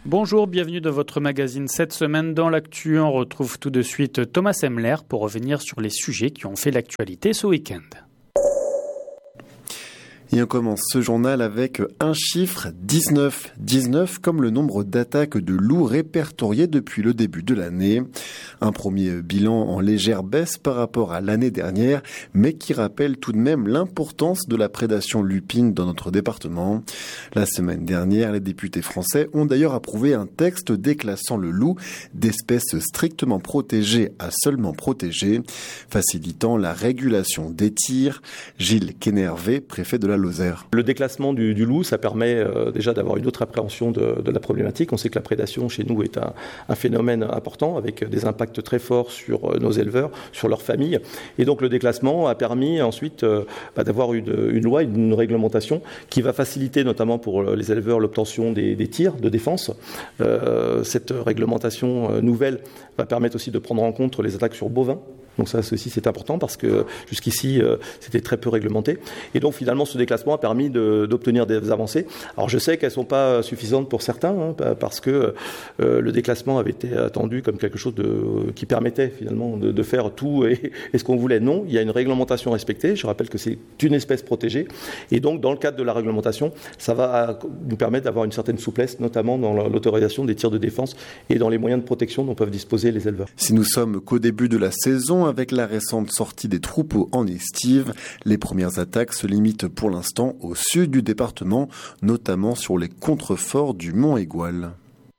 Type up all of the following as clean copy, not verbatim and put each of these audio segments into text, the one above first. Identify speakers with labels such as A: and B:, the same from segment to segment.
A: Bonjour, bienvenue dans votre magazine. Cette semaine, dans l'actu, on retrouve tout de suite Thomas Semler pour revenir sur les sujets qui ont fait l'actualité ce week-end.
B: Et on commence ce journal avec un chiffre, 19. 19 comme le nombre d'attaques de loups répertoriées depuis le début de l'année. Un premier bilan en légère baisse par rapport à l'année dernière, mais qui rappelle tout de même l'importance de la prédation lupine dans notre département. La semaine dernière, les députés français ont d'ailleurs approuvé un texte déclassant le loup d'espèce strictement protégée à seulement protégée, facilitant la régulation des tirs. Gilles Kénervé, préfet de la Lozère.
C: Le déclassement du loup, ça permet déjà d'avoir une autre appréhension de la problématique. On sait que la prédation chez nous est un phénomène important avec des impacts très forts sur nos éleveurs, sur leurs familles. Et donc le déclassement a permis ensuite d'avoir une loi, une réglementation qui va faciliter notamment pour les éleveurs l'obtention des tirs de défense. Cette réglementation nouvelle va permettre aussi de prendre en compte les attaques sur bovins. Donc ça aussi c'est important parce que jusqu'ici c'était très peu réglementé. Et donc finalement ce déclassement a permis d'obtenir des avancées. Alors je sais qu'elles ne sont pas suffisantes pour certains parce que le déclassement avait été attendu comme quelque chose qui permettait finalement de faire tout et ce qu'on voulait. Non, il y a une réglementation respectée. Je rappelle que c'est une espèce protégée. Et donc dans le cadre de la réglementation, ça va nous permettre d'avoir une certaine souplesse, notamment dans l'autorisation des tirs de défense et dans les moyens de protection dont peuvent disposer les éleveurs.
B: Si nous sommes qu'au début de la saison, avec la récente sortie des troupeaux en estive, les premières attaques se limitent pour l'instant au sud du département, notamment sur les contreforts du Mont-Égual.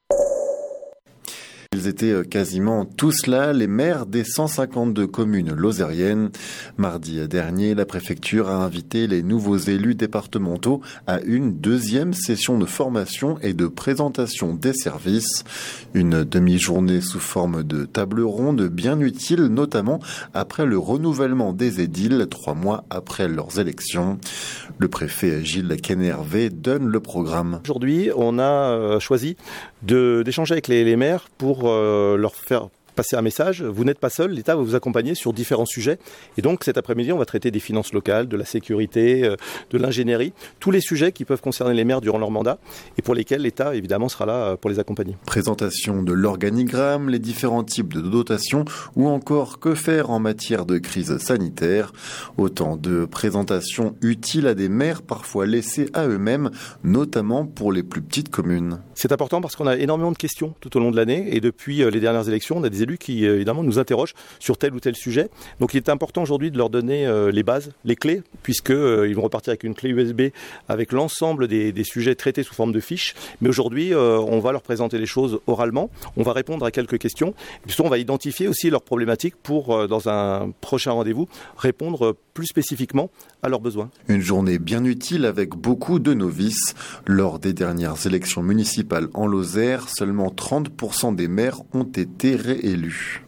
B: Ils étaient quasiment tous là, les maires des 152 communes lozériennes. Mardi dernier, la préfecture a invité les nouveaux élus départementaux à une deuxième session de formation et de présentation des services. Une demi-journée sous forme de table ronde bien utile, notamment après le renouvellement des édiles 3 mois après leurs élections. Le préfet Gilles Kénervé donne le programme.
C: Aujourd'hui, on a choisi d'échanger avec les maires pour leur faire passer un message. Vous n'êtes pas seul, l'État va vous accompagner sur différents sujets. Et donc cet après-midi, on va traiter des finances locales, de la sécurité, de l'ingénierie, tous les sujets qui peuvent concerner les maires durant leur mandat et pour lesquels l'État, évidemment, sera là pour les accompagner.
B: Présentation de l'organigramme, les différents types de dotations ou encore que faire en matière de crise sanitaire. Autant de présentations utiles à des maires parfois laissés à eux-mêmes, notamment pour les plus petites communes.
C: C'est important parce qu'on a énormément de questions tout au long de l'année et depuis les dernières élections, on a des élus qui évidemment nous interrogent sur tel ou tel sujet. Donc il est important aujourd'hui de leur donner les bases, les clés, puisqu'ils vont repartir avec une clé USB avec l'ensemble des sujets traités sous forme de fiches. Mais aujourd'hui, on va leur présenter les choses oralement, on va répondre à quelques questions, et puis on va identifier aussi leurs problématiques pour, dans un prochain rendez-vous, répondre plus spécifiquement à leurs besoins.
B: Une journée bien utile avec beaucoup de novices. Lors des dernières élections municipales en Lozère, seulement 30% des maires ont été réélus.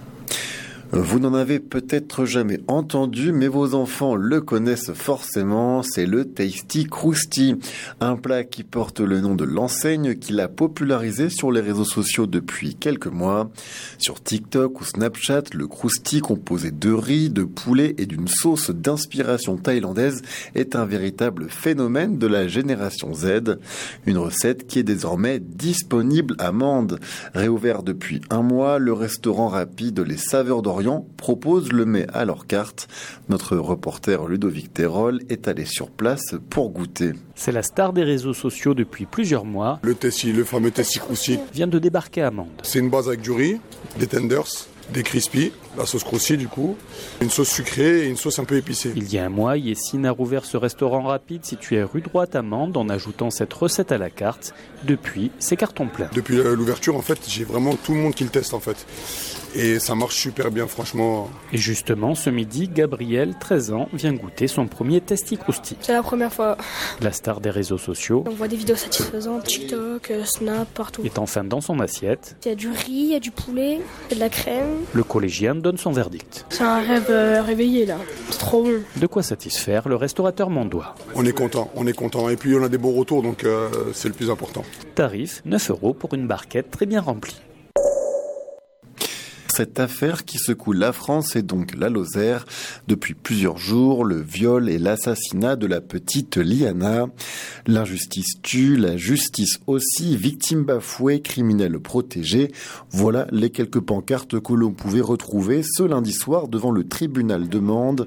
B: Vous n'en avez peut-être jamais entendu, mais vos enfants le connaissent forcément, c'est le Tasty Crousty, un plat qui porte le nom de l'enseigne qui l'a popularisé sur les réseaux sociaux depuis quelques mois. Sur TikTok ou Snapchat, le Crousty composé de riz, de poulet et d'une sauce d'inspiration thaïlandaise est un véritable phénomène de la génération Z. Une recette qui est désormais disponible à Mende. Réouvert depuis 1 mois, le restaurant rapide Les Saveurs d'Orient propose le mets à leur carte. Notre reporter Ludovic Terol est allé sur place pour goûter.
A: C'est la star des réseaux sociaux depuis plusieurs mois.
D: Le fameux Tasty Crousty
A: vient de débarquer à Mende.
D: C'est une base avec du riz, des tenders, des crispy, la sauce crousty du coup, une sauce sucrée et une sauce un peu épicée.
A: Il y a 1 mois, Yessine a rouvert ce restaurant rapide situé rue Droite à Mende en ajoutant cette recette à la carte. Depuis, c'est carton plein.
D: Depuis l'ouverture, en fait, j'ai vraiment tout le monde qui le teste en fait. Et ça marche super bien, franchement.
A: Et justement, ce midi, Gabriel, 13 ans, vient goûter son premier Tasty Crousty.
E: C'est la première fois.
A: La star des réseaux sociaux.
E: On voit des vidéos satisfaisantes, TikTok, Snap, partout.
A: Est enfin dans son assiette.
E: Il y a du riz, il y a du poulet, il y a de la crème.
A: Le collégien donne son verdict.
E: C'est un rêve réveillé là. C'est trop bon.
A: De quoi satisfaire le restaurateur mondois.
D: On est content. Et puis on a des beaux retours, donc c'est le plus important.
A: Tarif, 9 € pour une barquette très bien remplie.
B: cette affaire qui secoue la France et donc la Lozère. Depuis plusieurs jours, le viol et l'assassinat de la petite Liana. L'injustice tue, la justice aussi, victime bafouée, criminel protégé. Voilà les quelques pancartes que l'on pouvait retrouver ce lundi soir devant le tribunal de Mende.